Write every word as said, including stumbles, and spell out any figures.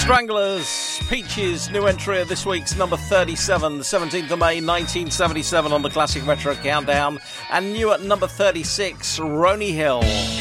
Stranglers, Peaches, new entry of this week's number thirty-seven, the seventeenth of May nineteen seventy-seven on the Classic Retro Countdown, and new at number thirty-six, Roni Hill.